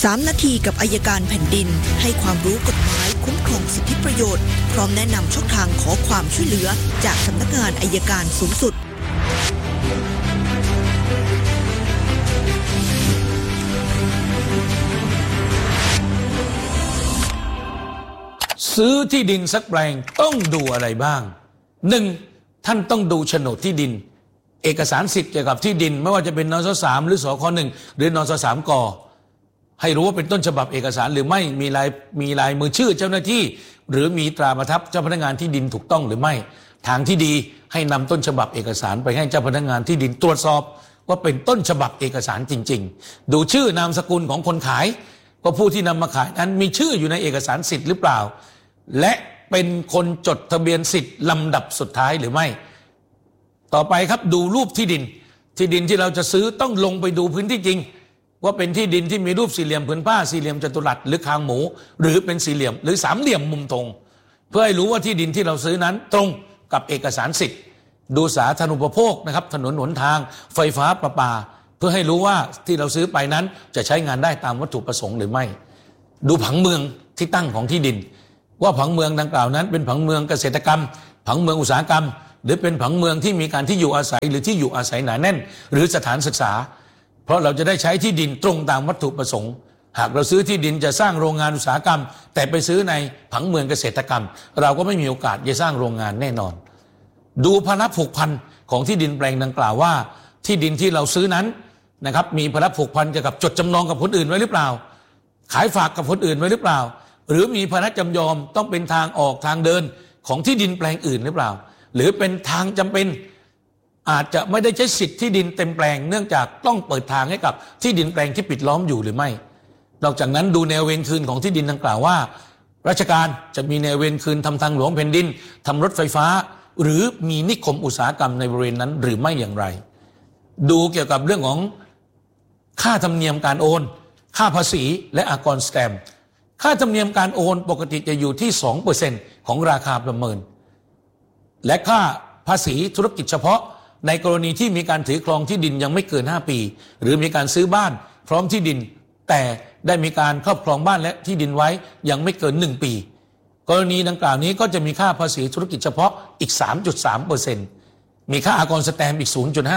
3 นาทีกับอัยการแผ่นดินให้ความรู้กฎหมายคุ้มครองสิทธิประโยชน์พร้อมแนะนำช่องทางขอความช่วยเหลือจากสำนักงานอัยการสูงสุดซื้อที่ดินสักแปลงต้องดูอะไรบ้าง 1. ท่านต้องดูโฉนดที่ดินเอกสารสิทธิ์เกี่ยวกับที่ดินไม่ว่าจะเป็นนส.3 หรือสค.1 หรือนส.3 ก.ให้รู้ว่าเป็นต้นฉบับเอกสารหรือไม่มีลายมือชื่อเจ้าหน้าที่หรือมีตราประทับเจ้าพนักงานที่ดินถูกต้องหรือไม่ทางที่ดีให้นำต้นฉบับเอกสารไปให้เจ้าพนักงานที่ดินตรวจสอบว่าเป็นต้นฉบับเอกสารจริงๆดูชื่อนามสกุลของคนขายว่าผู้ที่นำมาขายนั้นมีชื่ออยู่ในเอกสารสิทธิ์หรือเปล่าและเป็นคนจดทะเบียนสิทธิ์ลำดับสุดท้ายหรือไม่ต่อไปครับดูรูปที่ดินที่เราจะซื้อต้องลงไปดูพื้นที่จริงว่าเป็นที่ดินที่มีรูปสี่เหลี่ยมผืนผ้าสี่เหลี่ยมจัตุรัสหรือคางหมูหรือเป็นสี่เหลี่ยมหรือสามเหลี่ยมมุมตรงเพื่อให้รู้ว่าที่ดินที่เราซื้อนั้นตรงกับเอกสารสิทธิ์ดูสาธารณูปโภคนะครับถนนหนทางไฟฟ้าประปาเพื่อให้รู้ว่าที่เราซื้อไปนั้นจะใช้งานได้ตามวัตถุประสงค์หรือไม่ดูผังเมืองที่ตั้งของที่ดินว่าผังเมืองดังกล่าวนั้นเป็นผังเมืองเกษตรกรรมผังเมืองอุตสาหกรรมหรือเป็นผังเมืองที่มีการที่อยู่อาศัยหรือที่อยู่อาศัยหนาแน่นหรือสถานศึกษาเพราะเราจะได้ใช้ที่ดินตรงตามวัตถุประสงค์หากเราซื้อที่ดินจะสร้างโรงงานอุตสาหกรรมแต่ไปซื้อในผังเมืองเกษตรกรรมเราก็ไม่มีโอกาสจะสร้างโรงงานแน่นอนดูภาระผูกพันของที่ดินแปลงดังกล่าวว่าที่ดินที่เราซื้อนั้นนะครับมีภาระผูกพันเกี่ยวกับจดจำนองกับคนอื่นไว้หรือเปล่าขายฝากกับคนอื่นไว้หรือเปล่าหรือมีภาระจำยอมต้องเป็นทางออกทางเดินของที่ดินแปลงอื่นหรือเปล่าหรือเป็นทางจำเป็นอาจจะไม่ได้ใช้สิทธิ์ที่ดินเต็มแปลงเนื่องจากต้องเปิดทางให้กับที่ดินแปลงที่ปิดล้อมอยู่หรือไม่นอกจากนั้นดูแนวเวรคืนของที่ดินดังกล่าวว่าราชการจะมีแนวเวรคืนทำทางหลวงแผ่นดินทำรถไฟฟ้าหรือมีนิคมอุตสาหกรรมในบริเวณนั้นหรือไม่อย่างไรดูเกี่ยวกับเรื่องของค่าธรรมเนียมการโอนค่าภาษีและอากรสแตมป์ค่าธรรมเนียมการโอนปกติจะอยู่ที่ 2% ของราคาประเมินและค่าภาษีธุรกิจเฉพาะในกรณีที่มีการถือครองที่ดินยังไม่เกิน5ปีหรือมีการซื้อบ้านพร้อมที่ดินแต่ได้มีการครอบครองบ้านและที่ดินไว้ยังไม่เกิน1ปีกรณีดังกล่าวนี้ก็จะมีค่าภาษีธุรกิจเฉพาะอีก 3.3% มีค่าอากรสแตมป์อีก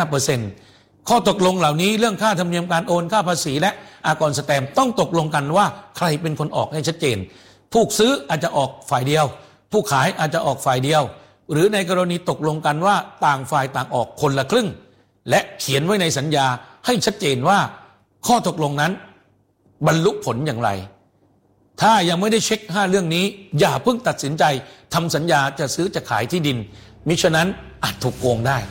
0.5%ข้อตกลงเหล่านี้เรื่องค่าธรรมเนียมการโอนค่าภาษีและอากรสแตมป์ต้องตกลงกันว่าใครเป็นคนออกให้ชัดเจนผู้ซื้ออาจจะออกฝ่ายเดียวผู้ขายอาจจะออกฝ่ายเดียวหรือในกรณีตกลงกันว่าต่างฝ่ายต่างออกคนละครึ่งและเขียนไว้ในสัญญาให้ชัดเจนว่าข้อตกลงนั้นบรรลุผลอย่างไรถ้ายังไม่ได้เช็ค5เรื่องนี้อย่าเพิ่งตัดสินใจทำสัญญาจะซื้อจะขายที่ดินมิฉะนั้นอาจถูกโกงได้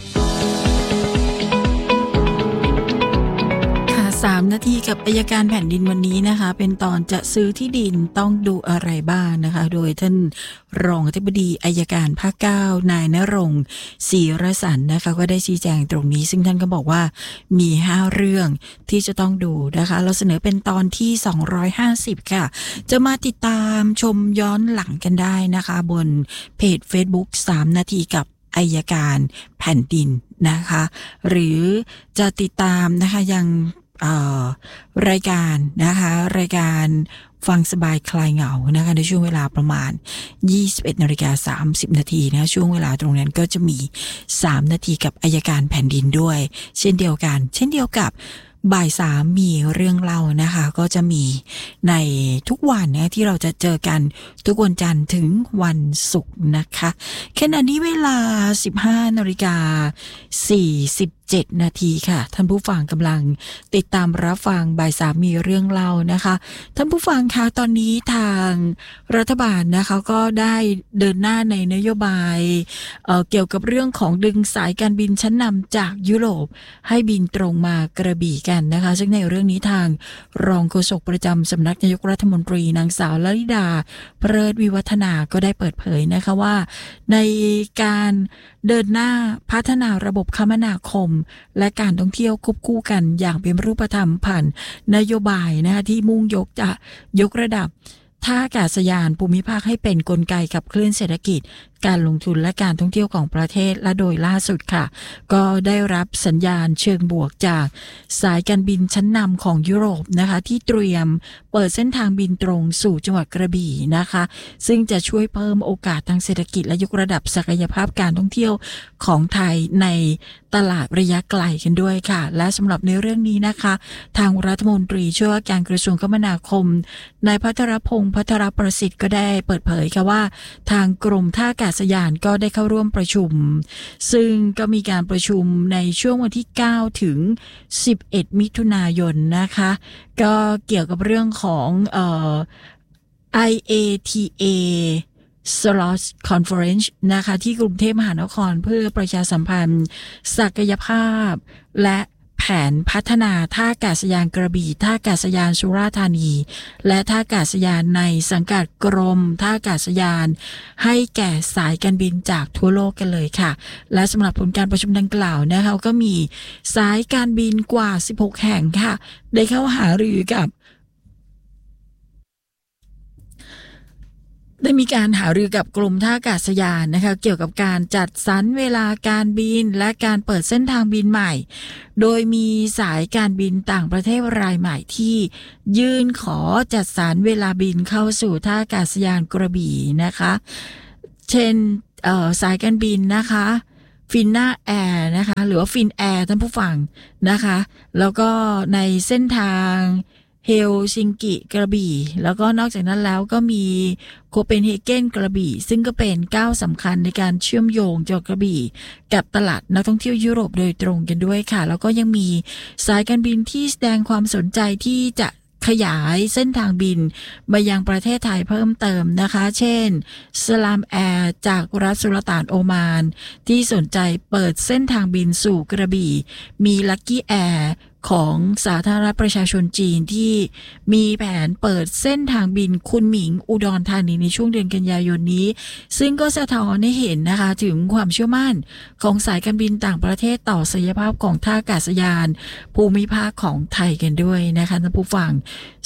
3 นาทีกับอัยการแผ่นดินวันนี้นะคะเป็นตอนจะซื้อที่ดินต้องดูอะไรบ้างนะคะโดยท่านรองอธิบดีอัยการภาค 9นายณรงค์ศรีรสันต์นะคะก็ได้ชี้แจงตรงนี้ซึ่งท่านก็บอกว่ามี5เรื่องที่จะต้องดูนะคะเราเสนอเป็นตอนที่250ค่ะจะมาติดตามชมย้อนหลังกันได้นะคะบนเพจ Facebook 3 นาทีกับอัยการแผ่นดินนะคะหรือจะติดตามนะคะยังรายการนะคะรายการฟังสบายคลายเหงานะคะในช่วงเวลาประมาณ 21:30 นาทีนะช่วงเวลาตรงนั้นก็จะมี3นาทีกับอัยการแผ่นดินด้วยเช่นเดียวกับบ่าย 3มีเรื่องเล่านะคะก็จะมีในทุกวันนะที่เราจะเจอกันทุกวันจันทร์ถึงวันศุกร์นะคะขณะนี้เวลา 15:47 นาทีค่ะท่านผู้ฟังกำลังติดตามรับฟังบ่าย 3มีเรื่องเล่านะคะท่านผู้ฟังคะตอนนี้ทางรัฐบาลนะคะก็ได้เดินหน้าในนโยบายเกี่ยวกับเรื่องของดึงสายการบินชั้นนำจากยุโรปให้บินตรงมากระบี่กันนะคะซึ่งในเรื่องนี้ทางรองโฆษกประจำสำนักนายกรัฐมนตรีนางสาวลลิดาเพลิดวิวัฒนาก็ได้เปิดเผยนะคะว่าในการเดินหน้าพัฒนาระบบคมนาคมและการท่องเที่ยวควบคู่กันอย่างเป็นรูปธรรมผ่านนโยบายนะคะที่มุ่งยกระดับท่าอากาศยานภูมิภาคให้เป็นกลไกขับเคลื่อนเศรษฐกิจการลงทุนและการท่องเที่ยวของประเทศและโดยล่าสุดค่ะก็ได้รับสัญญาณเชิงบวกจากสายการบินชั้นนำของยุโรปนะคะที่เตรียมเปิดเส้นทางบินตรงสู่จังหวัดกระบี่นะคะซึ่งจะช่วยเพิ่มโอกาสทางเศรษฐกิจและยกระดับศักยภาพการท่องเที่ยวของไทยในตลาดระยะไกลกันด้วยค่ะและสำหรับในเรื่องนี้นะคะทางรัฐมนตรีช่วยว่าการกระทรวงคมนาคมนายภัทรพงษ์ภัทรประสิทธิ์ก็ได้เปิดเผยค่ะว่าทางกรมท่าอากาศยานก็ได้เข้าร่วมประชุมซึ่งก็มีการประชุมในช่วงวันที่9ถึง11มิถุนายนนะคะก็เกี่ยวกับเรื่องของIATA Slot Conference นะคะที่กรุงเทพมหานครเพื่อประชาสัมพันธ์ศักยภาพและแผนพัฒนาท่าอากาศยานกระบี่ท่าอากาศยานสุราษฎร์ธานีและท่าอากาศยานในสังกัดกรมท่าอากาศยานให้แก่สายการบินจากทั่วโลกกันเลยค่ะและสำหรับผลการประชุมดังกล่าวนะคะก็มีสายการบินกว่า16แห่งค่ะได้เข้าหารือกับได้มีการหารือกับกรมท่าอากาศยานนะคะเกี่ยวกับการจัดสรรเวลาการบินและการเปิดเส้นทางบินใหม่โดยมีสายการบินต่างประเทศรายใหม่ที่ยื่นขอจัดสรรเวลาบินเข้าสู่ท่าอากาศยานกระบี่นะคะเช่นสายการบินนะคะฟินน่าแอร์นะคะหรือว่าฟินแอร์ท่านผู้ฟังนะคะแล้วก็ในเส้นทางเฮลซิงกิกระบี่แล้วก็นอกจากนั้นแล้วก็มีโคเปนเฮเกนกระบี่ซึ่งก็เป็นก้าวสำคัญในการเชื่อมโยงจังหวัดกระบี่กับตลาดนักท่องเที่ยวยุโรปโดยตรงกันด้วยค่ะแล้วก็ยังมีสายการบินที่แสดงความสนใจที่จะขยายเส้นทางบินมายังประเทศไทยเพิ่มเติมนะคะเช่นสลามแอร์จากรัฐสุลต่านโอมานที่สนใจเปิดเส้นทางบินสู่กระบี่มีลัคกี้แอร์ของสาธารณรัฐประชาชนจีนที่มีแผนเปิดเส้นทางบินคุนหมิงอุดรธานีในช่วงเดือนกันยายนนี้ซึ่งก็สะท้อนให้เห็นนะคะถึงความเชื่อมั่นของสายการบินต่างประเทศต่อศักยภาพของท่าอากาศยานภูมิภาคของไทยกันด้วยนะคะท่านผู้ฟัง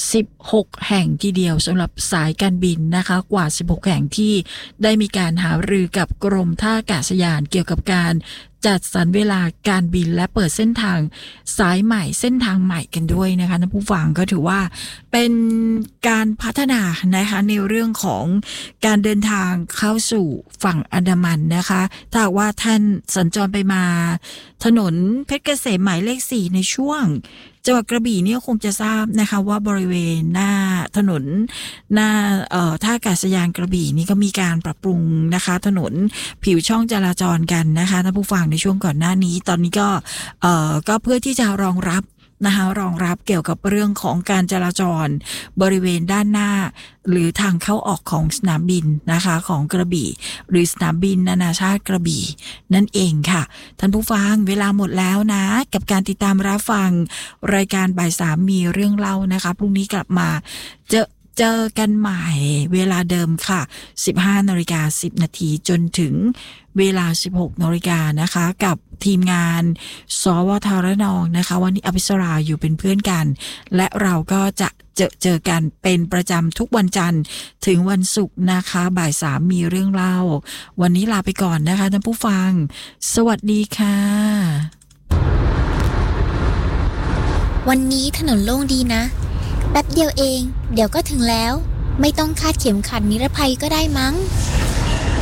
16แห่งทีเดียวสำหรับสายการบินนะคะกว่า16แห่งที่ได้มีการหารือกับกรมท่าอากาศยานเกี่ยวกับการจัดสรรเวลาการบินและเปิดเส้นทางสายใหม่เส้นทางใหม่กันด้วยนะคะท่านผู้ฟังก็ถือว่าเป็นการพัฒนานะคะในเรื่องของการเดินทางเข้าสู่ฝั่งอันดามันนะคะถ้าว่าท่านสัญจรไปมาถนนเพชรเกษมหมายเลข4ในช่วงจังหวัดกระบี่เนี่ยคงจะทราบนะคะว่าบริเวณหน้าถนนหน้าท่าอากาศยานกระบี่นี่ก็มีการปรับปรุงนะคะถนนผิวช่องจราจรกันนะคะท่านผู้ฟังในช่วงก่อนหน้านี้ตอนนี้ก็เพื่อที่จะรองรับนะคะรองรับเกี่ยวกับเรื่องของการจราจรบริเวณด้านหน้าหรือทางเข้าออกของสนามบินนะคะของกระบี่หรือสนามบินนานาชาติกระบี่นั่นเองค่ะท่านผู้ฟังเวลาหมดแล้วนะกับการติดตามรับฟังรายการบ่าย3มีเรื่องเล่านะคะพรุ่งนี้กลับมาเจอกันใหม่เวลาเดิมค่ะ 15:10 นาทีจนถึงเวลา 16 นาฬิกานะคะกับทีมงานสวทรนองนะคะวันนี้อภิสราอยู่เป็นเพื่อนกันและเราก็จะเจอกันเป็นประจำทุกวันจันทร์ถึงวันศุกร์นะคะบ่าย3มีเรื่องเล่าวันนี้ลาไปก่อนนะคะท่านผู้ฟังสวัสดีค่ะวันนี้ถนนโล่งดีนะแป๊บเดียวเองเดี๋ยวก็ถึงแล้วไม่ต้องคาดเข็มขัดนิรภัยก็ได้มั้ง